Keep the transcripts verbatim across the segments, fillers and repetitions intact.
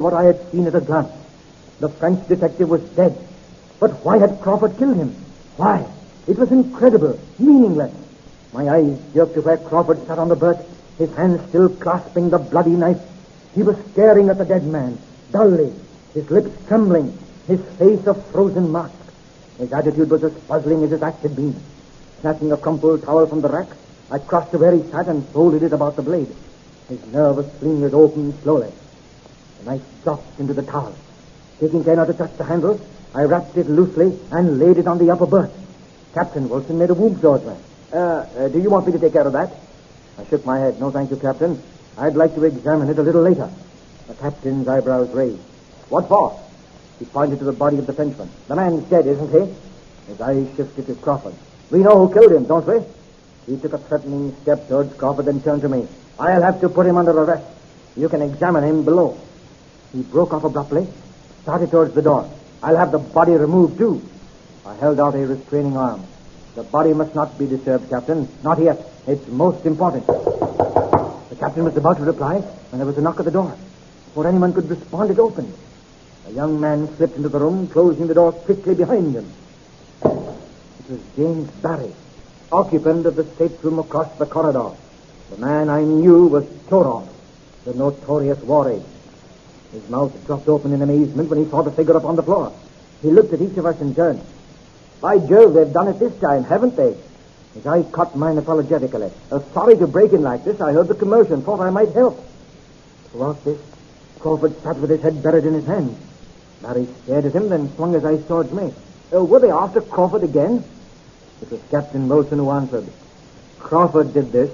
what I had seen at a glance. The French detective was dead. But why had Crawford killed him? Why? It was incredible, meaningless. My eyes jerked to where Crawford sat on the berth, his hands still clasping the bloody knife. He was staring at the dead man, dully, his lips trembling, his face a frozen mask. His attitude was as puzzling as his act had been. Snatching a crumpled towel from the rack, I crossed to where he sat and folded it about the blade. His nervous fingers opened slowly. The knife dropped into the towel. Taking care not to touch the handle, I wrapped it loosely and laid it on the upper berth. Captain Wilson made a whoop towards me. Uh, uh, do you want me to take care of that? I shook my head. No, thank you, Captain. I'd like to examine it a little later. The captain's eyebrows raised. What for? He pointed to the body of the Frenchman. The man's dead, isn't he? His eyes shifted to Crawford. We know who killed him, don't we? He took a threatening step towards Crawford, then turned to me. I'll have to put him under arrest. You can examine him below. He broke off abruptly, started towards the door. I'll have the body removed, too. I held out a restraining arm. The body must not be disturbed, Captain. Not yet. It's most important. The captain was about to reply when there was a knock at the door. Before anyone could respond, it opened. A young man slipped into the room, closing the door quickly behind him. It was James Barry, occupant of the stateroom across the corridor. The man I knew was Torov, the notorious war aide. His mouth dropped open in amazement when he saw the figure upon the floor. He looked at each of us in turn. By Jove, they've done it this time, haven't they? His eye caught mine apologetically. Uh, sorry to break in like this. I heard the commotion and thought I might help. Throughout this, Crawford sat with his head buried in his hands. Barry stared at him, then swung his eyes towards me. Uh, were they after Crawford again? It was Captain Wilson who answered. Crawford did this.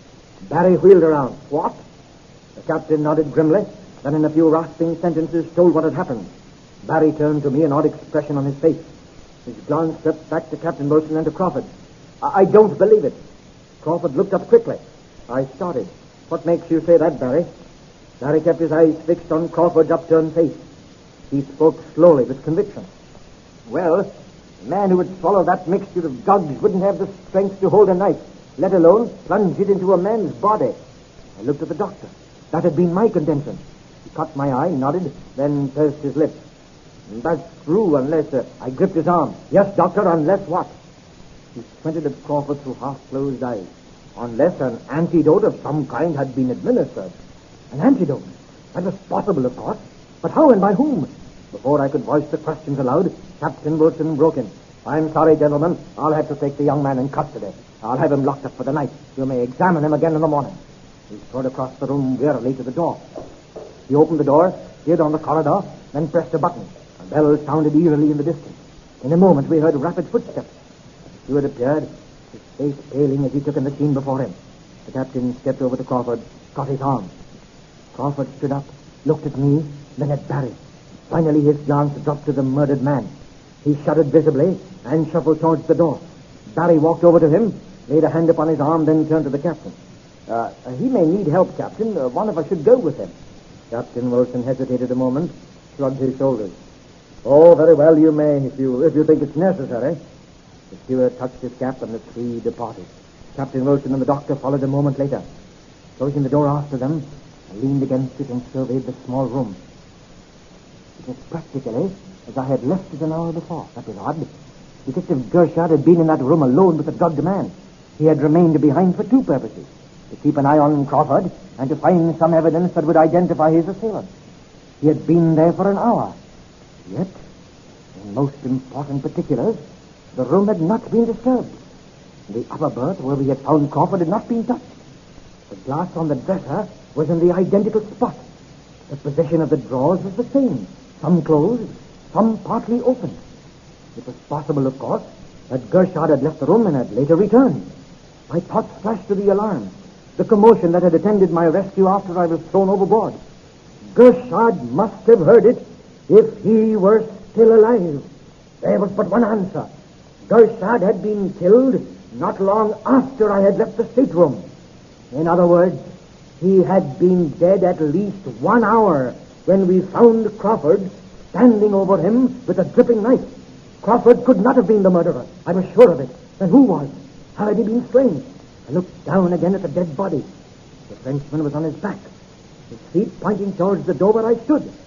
Barry wheeled around. What? The captain nodded grimly, then in a few rasping sentences told what had happened. Barry turned to me, an odd expression on his face. His glance swept back to Captain Wilson and to Crawford. I, I don't believe it. Crawford looked up quickly. I started. What makes you say that, Barry? Barry kept his eyes fixed on Crawford's upturned face. He spoke slowly with conviction. Well, a man who would swallow that mixture of drugs wouldn't have the strength to hold a knife, let alone plunge it into a man's body. I looked at the doctor. That had been my contention. He caught my eye, nodded, then pursed his lips. That's true, unless... Uh, I gripped his arm. Yes, doctor, unless what? He squinted at Crawford through half-closed eyes. Unless an antidote of some kind had been administered. An antidote? That was possible, of course. But how and by whom? Before I could voice the questions aloud, Captain Wilson broke in. I'm sorry, gentlemen. I'll have to take the young man in custody. I'll have him locked up for the night. You may examine him again in the morning. He strode across the room wearily to the door. He opened the door, peered on the corridor, then pressed a button. A bell sounded eerily in the distance. In a moment, we heard rapid footsteps. The steward appeared, his face paling as he took in the scene before him. The captain stepped over to Crawford, caught his arm. Crawford stood up, looked at me, then at Barry. Finally, his glance dropped to the murdered man. He shuddered visibly and shuffled towards the door. Barry walked over to him, laid a hand upon his arm, then turned to the captain. Uh, he may need help, Captain. Uh, one of us should go with him. Captain Wilson hesitated a moment, shrugged his shoulders. Oh, very well, you may, if you if you think it's necessary. The steward touched his cap, and the three departed. Captain Wilson and the doctor followed a moment later. Closing the door after them, I leaned against it and surveyed the small room. It was practically as I had left it an hour before. That was odd. Detective Gershard had been in that room alone with the drugged man. He had remained behind for two purposes. To keep an eye on Crawford and to find some evidence that would identify his assailant. He had been there for an hour. Yet, in most important particulars, the room had not been disturbed. The upper berth where we had found Crawford had not been touched. The glass on the dresser was in the identical spot. The position of the drawers was the same. Some closed, some partly open. It was possible, of course, that Gershard had left the room and had later returned. My thoughts flashed to the alarm, the commotion that had attended my rescue after I was thrown overboard. Gershard must have heard it if he were still alive. There was but one answer. Gershard had been killed not long after I had left the stateroom. In other words, he had been dead at least one hour when we found Crawford standing over him with a dripping knife. Crawford could not have been the murderer. I was sure of it. Then who was? How had he been slain? I looked down again at the dead body. The Frenchman was on his back, his feet pointing towards the door where I stood.